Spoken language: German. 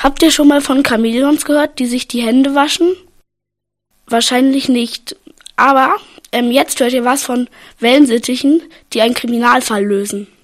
Habt ihr schon mal von Chamäleons gehört, die sich die Hände waschen? Wahrscheinlich nicht. Aber jetzt hört ihr was von Wellensittichen, die einen Kriminalfall lösen.